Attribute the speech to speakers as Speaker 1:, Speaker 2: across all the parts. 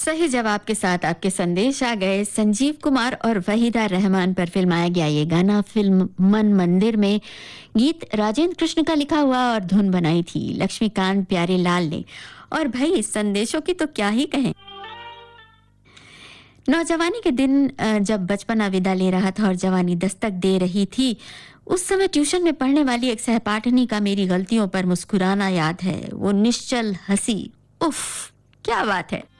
Speaker 1: सही जवाब के साथ आपके संदेश आ गए। संजीव कुमार और वहीदा रहमान पर फिल्माया गया ये गाना फिल्म मन मंदिर में गीत राजेंद्र कृष्ण का लिखा हुआ और धुन बनाई थी लक्ष्मीकांत प्यारेलाल ने। और भाई इस संदेशों की तो क्या ही कहें। नौजवानी के दिन जब बचपना विदा ले रहा था और जवानी दस्तक दे रही थी, उस समय ट्यूशन में पढ़ने वाली एक सहपाठनी का मेरी गलतियों पर मुस्कुराना याद है। वो निश्चल हंसी, उफ क्या बात है।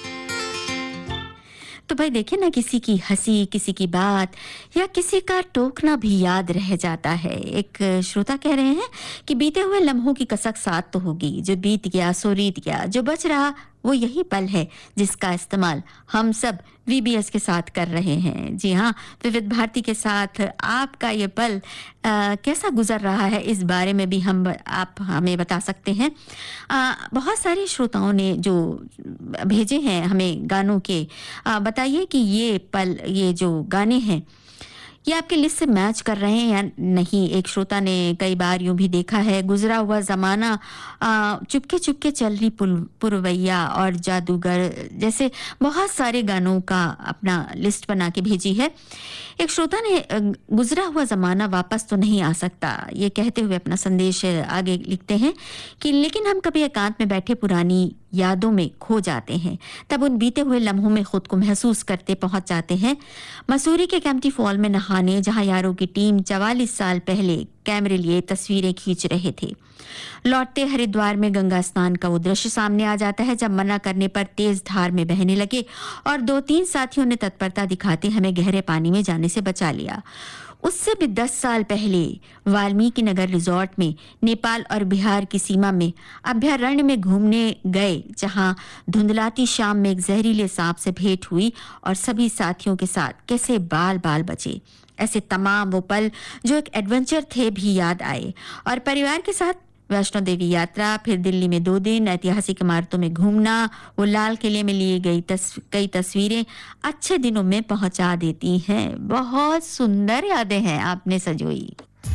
Speaker 1: तो भाई देखिए ना, किसी की हंसी, किसी की बात या किसी का टोकना भी याद रह जाता है। एक श्रोता कह रहे हैं कि बीते हुए लम्हों की कसक साथ तो होगी, जो बीत गया सो रीत गया, जो बच रहा वो यही पल है जिसका इस्तेमाल हम सब VBS के साथ कर रहे हैं। जी हाँ, विविध भारती के साथ आपका ये पल कैसा गुजर रहा है, इस बारे में भी आप हमें बता सकते हैं। बहुत सारे श्रोताओं ने जो भेजे हैं हमें गानों के, बताइए कि ये पल, ये जो गाने हैं, ये आपके लिस्ट से मैच कर रहे हैं या नहीं। एक श्रोता ने कई बार यूं भी देखा है, गुजरा हुआ जमाना, चुपके चुपके चल रही पुरवैया और जादूगर जैसे बहुत सारे गानों का अपना लिस्ट बना के भेजी है। एक श्रोता ने गुजरा हुआ जमाना वापस तो नहीं आ सकता, ये कहते हुए अपना संदेश आगे लिखते हैं कि लेकिन हम कभी एकांत में बैठे पुरानी यादों में खो जाते हैं, तब उन बीते हुए लम्हों में खुद को महसूस करते पहुंच जाते हैं मसूरी के कैंपटी फॉल में नहाने, जहां यारों की टीम 44 साल पहले कैमरे लिए तस्वीरें खींच रहे थे। लौटते हरिद्वार में गंगा स्नान का वो दृश्य सामने आ जाता है जब मना करने पर तेज धार में बहने लगे और 2-3 साथियों ने तत्परता दिखाते हमें गहरे पानी में जाने से बचा लिया। उससे भी 10 साल पहले वाल्मीकि नगर रिजॉर्ट में नेपाल और बिहार की सीमा में अभयारण्य में घूमने गए, जहां धुंधलाती शाम में एक जहरीले सांप से भेंट हुई और सभी साथियों के साथ कैसे बाल बाल बचे। ऐसे तमाम वो पल जो एक एडवेंचर थे भी याद आए। और परिवार के साथ वैष्णो देवी यात्रा, फिर दिल्ली में 2 दिन ऐतिहासिक इमारतों में घूमना, वो लाल किले में लिए गई कई तस्वीरें अच्छे दिनों में पहुंचा देती हैं। बहुत सुंदर यादें हैं आपने संजोई।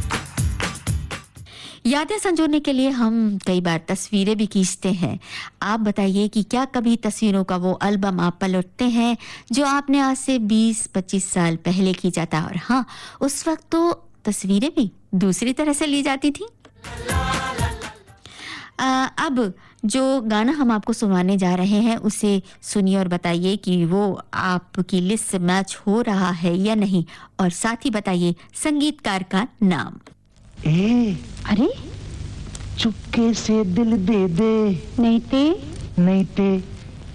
Speaker 1: यादें संजोने के लिए हम कई बार तस्वीरें भी खींचते हैं। आप बताइए कि क्या कभी तस्वीरों का वो एल्बम आप पलटते हैं जो आपने आज से 20-25 साल पहले खींचा था। और हाँ, उस वक्त तो तस्वीरें भी दूसरी तरह से ली जाती थी। अब जो गाना हम आपको सुनाने जा रहे हैं उसे सुनिए और बताइए कि वो आपकी लिस्ट से मैच हो रहा है या नहीं, और साथ ही बताइए संगीतकार का नाम।
Speaker 2: अरे
Speaker 3: चुपके से दिल दे दे,
Speaker 2: नहीं ते
Speaker 3: नहीं ते